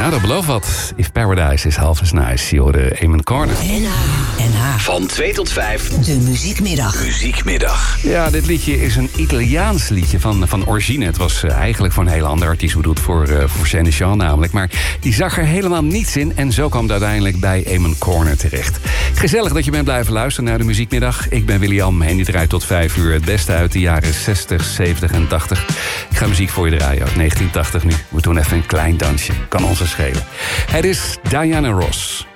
Nou, dat belooft wat. If Paradise is half as nice. Je hoorde Eamon Corner. NH. Van 2 tot 5. De muziekmiddag. Muziekmiddag. Ja, dit liedje is een Italiaans liedje van origine. Het was eigenlijk voor een hele andere artiest bedoeld, voor Sean namelijk. Maar die zag er helemaal niets in en zo kwam het uiteindelijk bij Eamon Corner terecht. Gezellig dat je bent blijven luisteren naar de muziekmiddag. Ik ben William en die draait tot 5 uur het beste uit de jaren 60, 70 en 80. Ik ga muziek voor je draaien uit 1980 nu. We doen even een klein dansje. Kan ons schelen. Het is Diana Ross.